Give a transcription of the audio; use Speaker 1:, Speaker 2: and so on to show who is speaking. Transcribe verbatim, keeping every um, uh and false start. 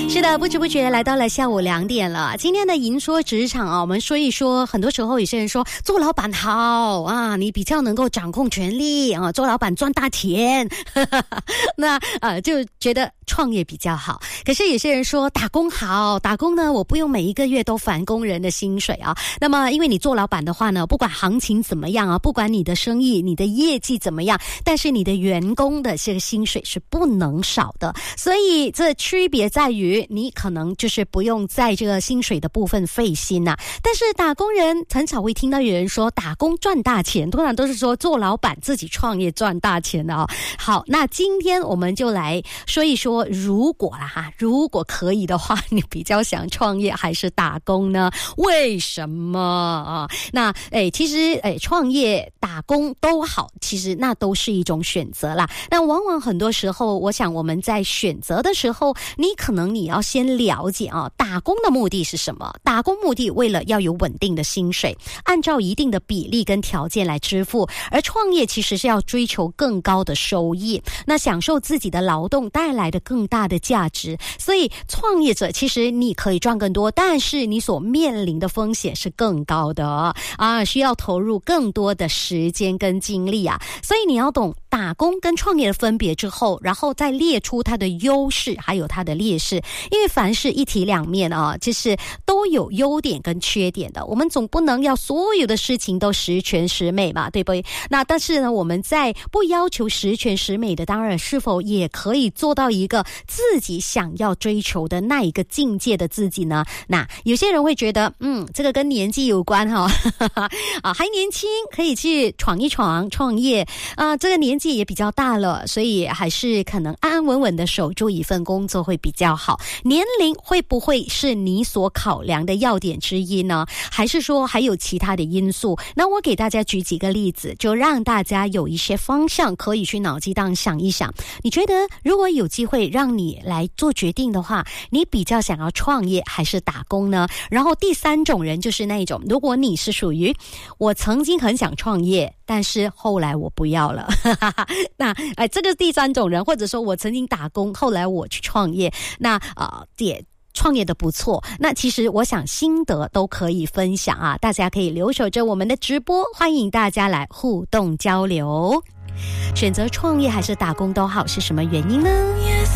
Speaker 1: 是的，不知不觉来到了下午两点了。今天的银说职场啊，我们说一说，很多时候有些人说做老板好啊，你比较能够掌控权力啊，做老板赚大钱，那呃就觉得创业比较好。可是有些人说打工好，打工呢我不用每一个月都返工人的薪水啊。那么因为你做老板的话呢，不管行情怎么样啊，不管你的生意、你的业绩怎么样，但是你的员工的这个薪水是不能少的。所以这区别在于你可能就是不用在这个薪水的部分费心啊。但是打工人很少会听到有人说打工赚大钱，通常都是说做老板自己创业赚大钱的哦。好，那今天我们就来说一说，如果啦哈，如果可以的话，你比较想创业还是打工呢？为什么啊？那诶，其实诶，创业、打工都好，其实那都是一种选择啦。那往往很多时候，我想我们在选择的时候，你可能你要先了解啊，打工的目的是什么？打工目的为了要有稳定的薪水，按照一定的比例跟条件来支付，而创业其实是要追求更高的收益，那享受自己的劳动带来的更大的价值。所以创业者其实你可以赚更多，但是你所面临的风险是更高的啊，需要投入更多的时间跟精力啊。所以你要懂打工跟创业的分别之后，然后再列出它的优势还有它的劣势，因为凡事一体两面啊，就是都有优点跟缺点的，我们总不能要所有的事情都十全十美嘛，对不对？那但是呢，我们在不要求十全十美的，当然是否也可以做到一个自己想要追求的那一个境界的自己呢？那有些人会觉得嗯，这个跟年纪有关哈、哦、啊，还年轻可以去闯一闯创业啊，这个年纪也比较大了，所以还是可能安安稳稳的守住一份工作会比较好。年龄会不会是你所考量的要点之一呢？还是说还有其他的因素？那我给大家举几个例子，就让大家有一些方向可以去脑筋当想一想。你觉得如果有机会让你来做决定的话，你比较想要创业还是打工呢？然后第三种人就是那种，如果你是属于我曾经很想创业，但是后来我不要了那哎，这个第三种人，或者说我曾经打工，后来我去创业，那呃也创业的不错，那其实我想心得都可以分享啊，大家可以留守着我们的直播，欢迎大家来互动交流。选择创业还是打工都好，是什么原因呢？